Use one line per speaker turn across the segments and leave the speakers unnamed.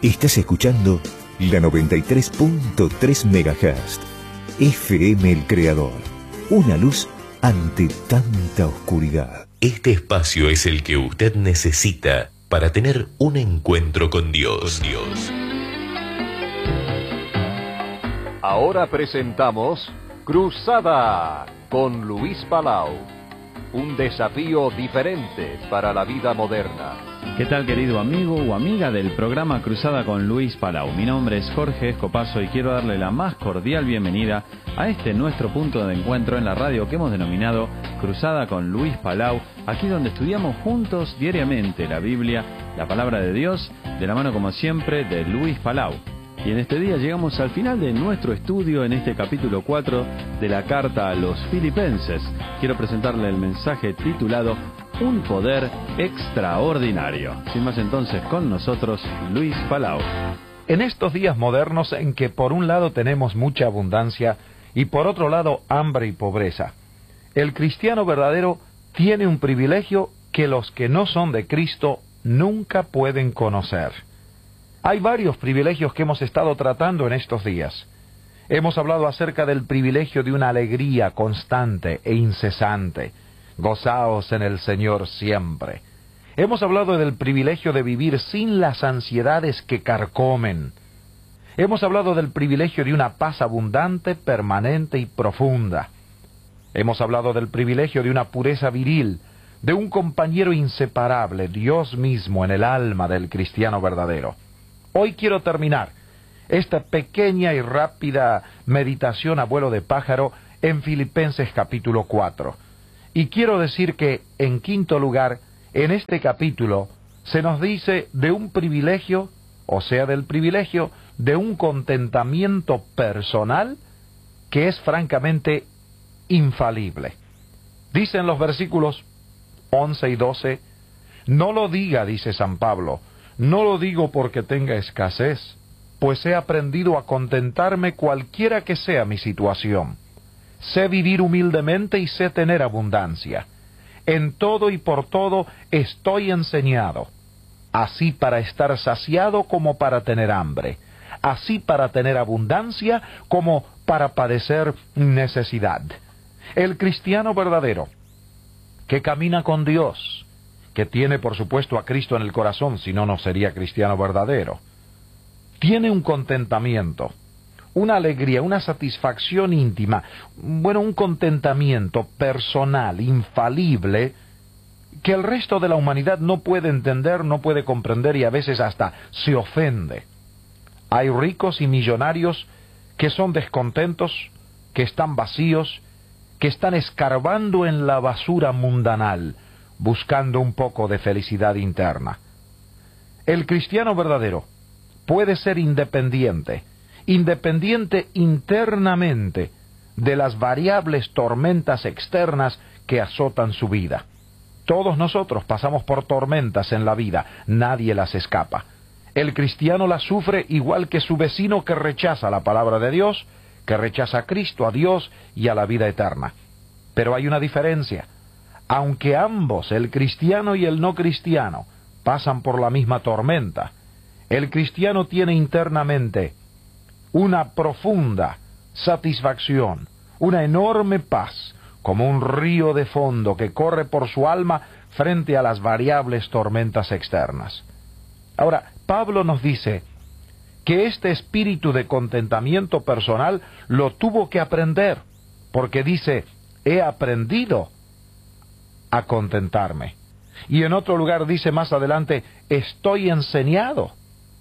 Estás escuchando la 93.3 MHz. FM El Creador. Una luz ante tanta oscuridad.
Este espacio es el que usted necesita para tener un encuentro con Dios.
Ahora presentamos Cruzada con Luis Palau. Un desafío diferente para la vida moderna.
¿Qué tal, querido amigo o amiga del programa Cruzada con Luis Palau? Mi nombre es Jorge Escopazo y quiero darle la más cordial bienvenida a este nuestro punto de encuentro en la radio que hemos denominado Cruzada con Luis Palau, aquí donde estudiamos juntos diariamente la Biblia, la palabra de Dios, de la mano como siempre de Luis Palau. Y en este día llegamos al final de nuestro estudio en este capítulo 4 de la carta a los Filipenses. Quiero presentarle el mensaje titulado Un poder extraordinario. Sin más entonces, con nosotros Luis Palau.
En estos días modernos en que por un lado tenemos mucha abundancia y por otro lado hambre y pobreza, el cristiano verdadero tiene un privilegio que los que no son de Cristo nunca pueden conocer. Hay varios privilegios que hemos estado tratando en estos días. Hemos hablado acerca del privilegio de una alegría constante e incesante. Gozaos en el Señor siempre. Hemos hablado del privilegio de vivir sin las ansiedades que carcomen. Hemos hablado del privilegio de una paz abundante, permanente y profunda. Hemos hablado del privilegio de una pureza viril, de un compañero inseparable, Dios mismo en el alma del cristiano verdadero. Hoy quiero terminar esta pequeña y rápida meditación a vuelo de pájaro en Filipenses capítulo 4. Y quiero decir que, en quinto lugar, en este capítulo se nos dice de un privilegio, o sea, del privilegio de un contentamiento personal que es francamente infalible. Dicen los versículos 11 y 12, no lo diga, dice San Pablo, no lo digo porque tenga escasez, pues he aprendido a contentarme cualquiera que sea mi situación. Sé vivir humildemente y sé tener abundancia. En todo y por todo estoy enseñado, así para estar saciado como para tener hambre, así para tener abundancia como para padecer necesidad. El cristiano verdadero, que camina con Dios, que tiene por supuesto a Cristo en el corazón, si no, no sería cristiano verdadero, tiene un contentamiento, una alegría, una satisfacción íntima, un contentamiento personal, infalible, que el resto de la humanidad no puede entender, no puede comprender y a veces hasta se ofende. Hay ricos y millonarios que son descontentos, que están vacíos, que están escarbando en la basura mundanal, buscando un poco de felicidad interna. El cristiano verdadero puede ser independiente internamente de las variables tormentas externas que azotan su vida. Todos nosotros pasamos por tormentas en la vida, nadie las escapa. El cristiano las sufre igual que su vecino que rechaza la palabra de Dios, que rechaza a Cristo, a Dios y a la vida eterna. Pero hay una diferencia. Aunque ambos, el cristiano y el no cristiano, pasan por la misma tormenta, el cristiano tiene internamente una profunda satisfacción, una enorme paz, como un río de fondo que corre por su alma frente a las variables tormentas externas. Ahora, Pablo nos dice que este espíritu de contentamiento personal lo tuvo que aprender, porque dice, he aprendido a contentarme. Y en otro lugar dice más adelante, estoy enseñado.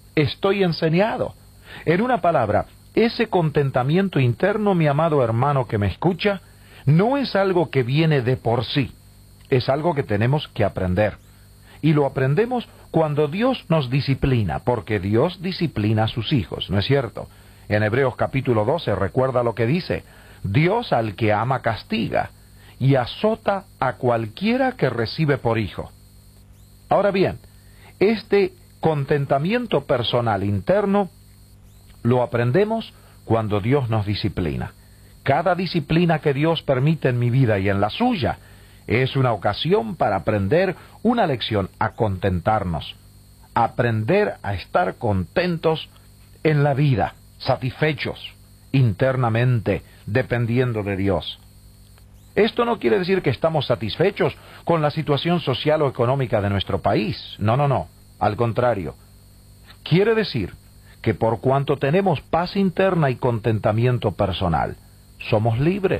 En una palabra, ese contentamiento interno, mi amado hermano que me escucha, no es algo que viene de por sí, es algo que tenemos que aprender. Y lo aprendemos cuando Dios nos disciplina, porque Dios disciplina a sus hijos, ¿no es cierto? En Hebreos capítulo 12, recuerda lo que dice, Dios al que ama castiga, y azota a cualquiera que recibe por hijo. Ahora bien, este contentamiento personal interno lo aprendemos cuando Dios nos disciplina. Cada disciplina que Dios permite en mi vida y en la suya es una ocasión para aprender una lección a contentarnos, aprender a estar contentos en la vida, satisfechos internamente, dependiendo de Dios. Esto no quiere decir que estamos satisfechos con la situación social o económica de nuestro país. No. Al contrario. Quiere decir que por cuanto tenemos paz interna y contentamiento personal, somos libres.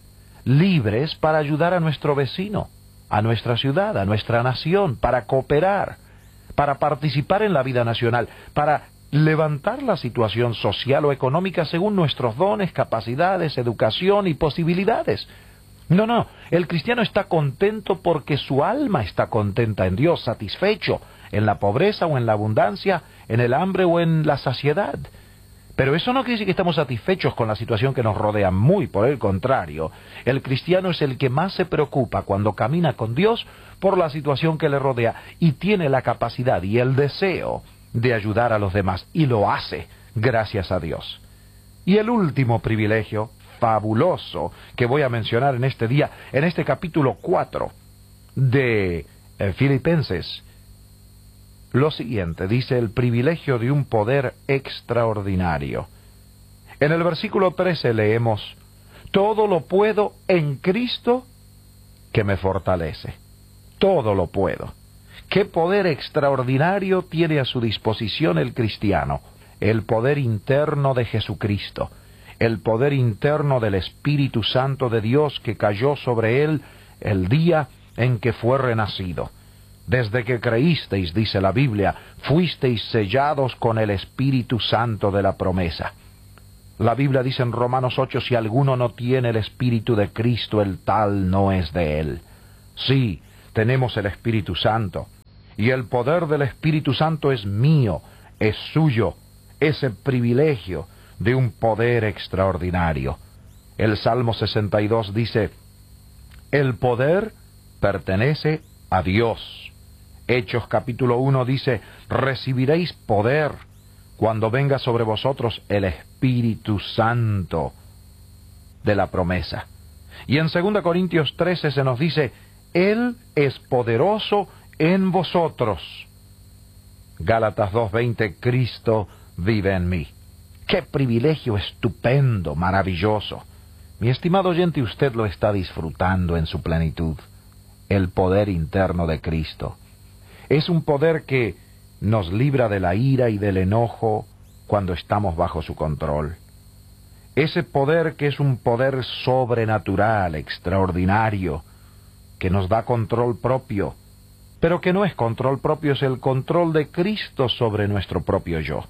Libres para ayudar a nuestro vecino, a nuestra ciudad, a nuestra nación, para cooperar, para participar en la vida nacional, para levantar la situación social o económica según nuestros dones, capacidades, educación y posibilidades. No, el cristiano está contento porque su alma está contenta en Dios, satisfecho en la pobreza o en la abundancia, en el hambre o en la saciedad. Pero eso no quiere decir que estamos satisfechos con la situación que nos rodea, muy por el contrario. El cristiano es el que más se preocupa cuando camina con Dios por la situación que le rodea y tiene la capacidad y el deseo de ayudar a los demás, y lo hace, gracias a Dios. Y el último privilegio fabuloso que voy a mencionar en este día, en este capítulo 4 de Filipenses, lo siguiente, dice: el privilegio de un poder extraordinario. En el versículo 13 leemos: todo lo puedo en Cristo que me fortalece. Todo lo puedo. ¿Qué poder extraordinario tiene a su disposición el cristiano? El poder interno de Jesucristo, el poder interno del Espíritu Santo de Dios que cayó sobre él el día en que fue renacido. Desde que creísteis, dice la Biblia, fuisteis sellados con el Espíritu Santo de la promesa. La Biblia dice en Romanos 8, si alguno no tiene el Espíritu de Cristo, el tal no es de él. Sí, tenemos el Espíritu Santo, y el poder del Espíritu Santo es mío, es suyo, ese privilegio de un poder extraordinario. El Salmo 62 dice: el poder pertenece a Dios. Hechos capítulo 1 dice: recibiréis poder cuando venga sobre vosotros el Espíritu Santo de la promesa. Y en 2 Corintios 13 se nos dice: Él es poderoso en vosotros. Gálatas 2:20, Cristo vive en mí. ¡Qué privilegio estupendo, maravilloso! Mi estimado oyente, usted lo está disfrutando en su plenitud. El poder interno de Cristo. Es un poder que nos libra de la ira y del enojo cuando estamos bajo su control. Ese poder que es un poder sobrenatural, extraordinario, que nos da control propio, pero que no es control propio, es el control de Cristo sobre nuestro propio yo.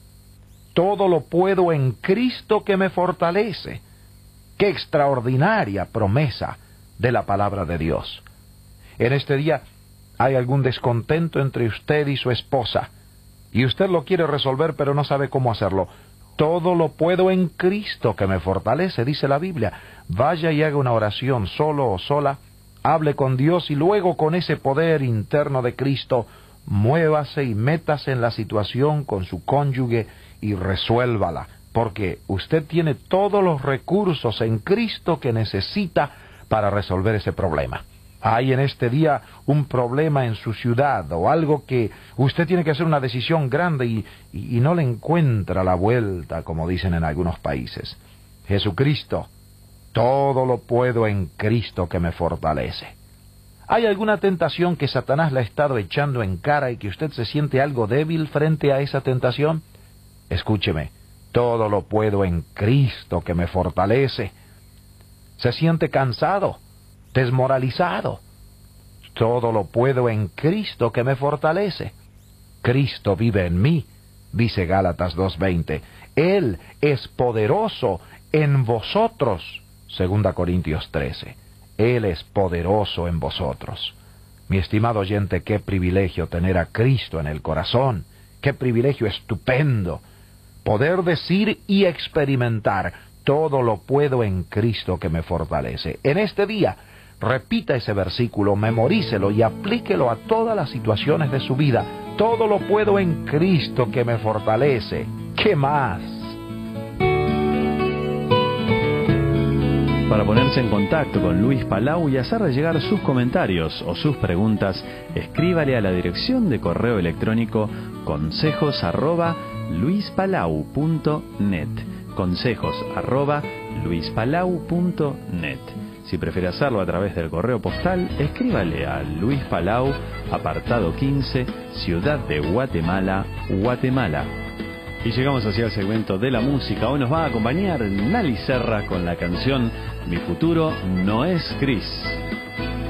Todo lo puedo en Cristo que me fortalece. ¡Qué extraordinaria promesa de la palabra de Dios! En este día hay algún descontento entre usted y su esposa, y usted lo quiere resolver, pero no sabe cómo hacerlo. Todo lo puedo en Cristo que me fortalece, dice la Biblia. Vaya y haga una oración solo o sola, hable con Dios y luego con ese poder interno de Cristo, muévase y métase en la situación con su cónyuge y resuélvala, porque usted tiene todos los recursos en Cristo que necesita para resolver ese problema. Hay en este día un problema en su ciudad o algo que usted tiene que hacer una decisión grande y no le encuentra la vuelta, como dicen en algunos países. Jesucristo, todo lo puedo en Cristo que me fortalece. ¿Hay alguna tentación que Satanás le ha estado echando en cara y que usted se siente algo débil frente a esa tentación? Escúcheme, todo lo puedo en Cristo que me fortalece. ¿Se siente cansado? ¿Desmoralizado? Todo lo puedo en Cristo que me fortalece. Cristo vive en mí, dice Gálatas 2:20. Él es poderoso en vosotros, 2 Corintios 13. Él es poderoso en vosotros. Mi estimado oyente, qué privilegio tener a Cristo en el corazón. Qué privilegio estupendo poder decir y experimentar: todo lo puedo en Cristo que me fortalece. En este día, repita ese versículo, memorícelo y aplíquelo a todas las situaciones de su vida. Todo lo puedo en Cristo que me fortalece. ¿Qué más?
para ponerse en contacto con Luis Palau y hacerle llegar sus comentarios o sus preguntas, escríbale a la dirección de correo electrónico consejos@luispalau.net. consejos@luispalau.net. Si prefiere hacerlo a través del correo postal, escríbale a Luis Palau, apartado 15, Ciudad de Guatemala, Guatemala. Y llegamos hacia el segmento de la música. Hoy nos va a acompañar Nali Serra con la canción Mi futuro no es gris.